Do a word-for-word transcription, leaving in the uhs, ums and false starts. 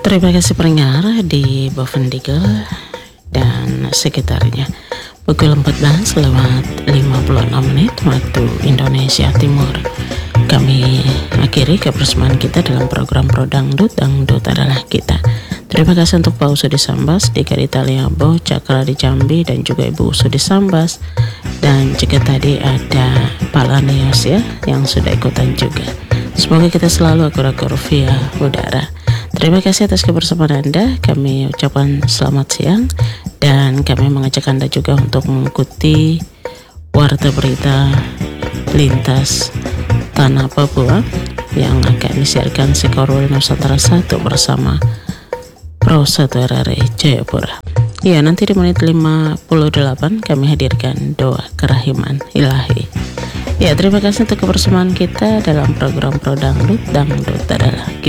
Terima kasih pendengar di Bovendigel dan sekitarnya. Pukul empat belas lewat lima puluh enam menit waktu Indonesia Timur. Kami akhiri kebersamaan kita dalam program Pro Dangdut, Dangdut adalah kita. Terima kasih untuk Pak Usudi Sambas di Karitaliabo, Cakra di Jambi, dan juga Ibu Usudi Sambas. Dan juga tadi ada Pak Lanius ya, yang sudah ikutan juga. Semoga kita selalu akur-akur via udara. Terima kasih atas kebersamaan Anda. Kami ucapkan selamat siang dan kami mengajak Anda juga untuk mengikuti warta berita lintas tanah Papua yang akan disiarkan Sekorwil Nusantara satu bersama Pro satu R R I Jayapura. Ya, nanti di menit lima puluh delapan kami hadirkan doa kerahiman ilahi. Ya, terima kasih untuk kebersamaan kita dalam program Pro Dangdut, Dangdut adalah kita.